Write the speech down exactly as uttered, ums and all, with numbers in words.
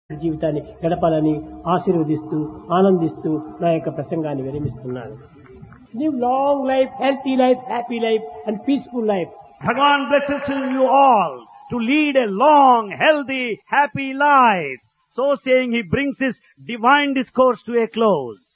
జీవితాన్ని గడపాలని ఆశీర్వదిస్తూ ఆనందిస్తూ నా యొక్క ప్రసంగాన్ని విరమిస్తున్నాను. Live long life, healthy life, happy life and peaceful life. Bhagavan blesses you all to lead a long, healthy, happy life. So saying, he brings his divine discourse to a close.